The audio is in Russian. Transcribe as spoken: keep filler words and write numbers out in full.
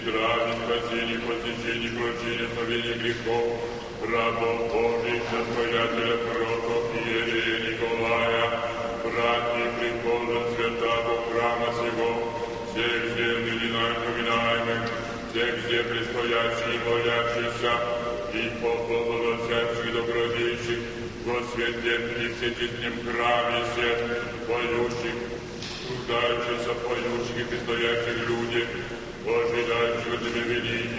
Здравия, спасения, посещения, прощения, смовения грехов, рабов Божьих, настоятеля пророков, иерея Николая, братьев прихожан святого храма сего, всех земных и напоминаемых, всех все предстоящих и молящихся, и пополновоцевших добродейших, во святенных всечестном храме всех, поющих, труждающихся, поющих и предстоящих людях, ожидающих от Тебя великих